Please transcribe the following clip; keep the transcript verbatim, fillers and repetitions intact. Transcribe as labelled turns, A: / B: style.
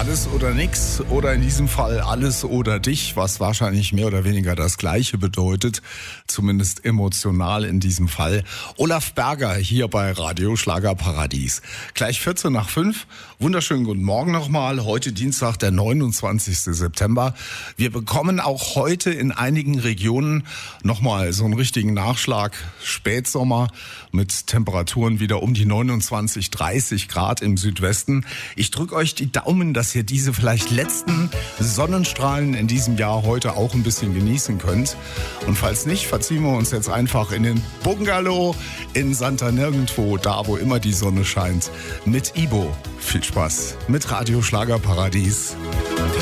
A: Alles oder nix oder in diesem Fall alles oder dich, was wahrscheinlich mehr oder weniger das Gleiche bedeutet, zumindest emotional in diesem Fall. Olaf Berger hier bei Radio Schlagerparadies. Gleich vierzehn nach fünf. Wunderschönen guten Morgen nochmal. Heute Dienstag, der neunundzwanzigsten September. Wir bekommen auch heute in einigen Regionen nochmal so einen richtigen Nachschlag. Spätsommer mit Temperaturen wieder um die neunundzwanzig, dreißig Grad im Südwesten. Ich drücke euch die Daumen, dass ihr diese vielleicht letzten Sonnenstrahlen in diesem Jahr heute auch ein bisschen genießen könnt. Und falls nicht, verziehen wir uns jetzt einfach in den Bungalow in Santa Nirgendwo, da wo immer die Sonne scheint, mit Ibo. Viel Spaß mit Radio Schlagerparadies.